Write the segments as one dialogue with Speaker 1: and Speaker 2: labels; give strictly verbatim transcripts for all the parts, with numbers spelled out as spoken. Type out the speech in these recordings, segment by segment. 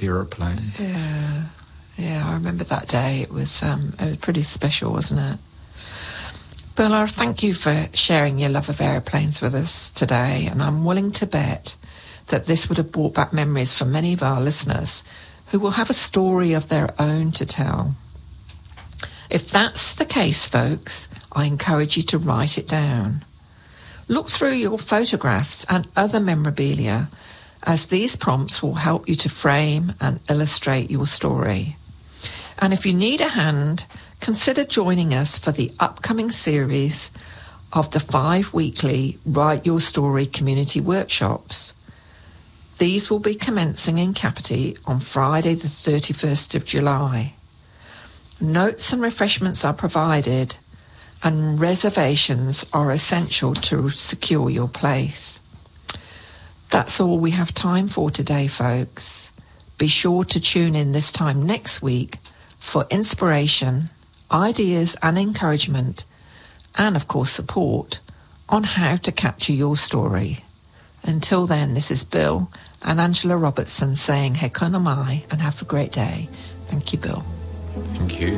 Speaker 1: aeroplanes.
Speaker 2: Yeah, yeah, I remember that day. It was, um, it was pretty special, wasn't it? Bill, I thank you for sharing your love of aeroplanes with us today, and I'm willing to bet that this would have brought back memories for many of our listeners who will have a story of their own to tell. If that's the case, folks, I encourage you to write it down. Look through your photographs and other memorabilia, as these prompts will help you to frame and illustrate your story. And if you need a hand, consider joining us for the upcoming series of the five weekly Write Your Story community workshops. These will be commencing in Kapiti on Friday the thirty-first of July. Notes and refreshments are provided, and reservations are essential to secure your place. That's all we have time for today, folks. Be sure to tune in this time next week for inspiration, ideas and encouragement, and of course support on how to capture your story. Until then, this is Bill and Angela Robertson saying Hekona mai and have a great day. Thank you, Bill.
Speaker 1: Thank you.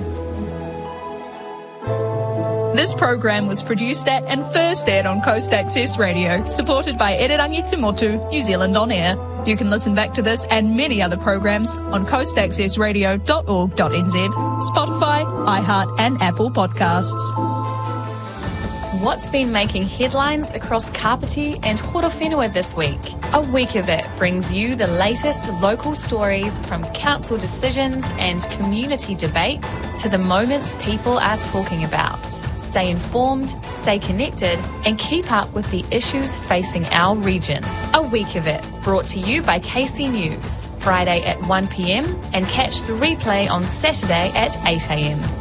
Speaker 3: This program was produced at and first aired on Coast Access Radio, supported by Ererangi Te Motu, New Zealand On Air. You can listen back to this and many other programs on coast access radio dot org dot n z, Spotify, iHeart and Apple Podcasts.
Speaker 4: What's been making headlines across Kapiti and Horowhenua this week? A Week of It brings you the latest local stories from council decisions and community debates to the moments people are talking about. Stay informed, stay connected, and keep up with the issues facing our region. A Week of It, brought to you by K C News, Friday at one p m and catch the replay on Saturday at eight a m.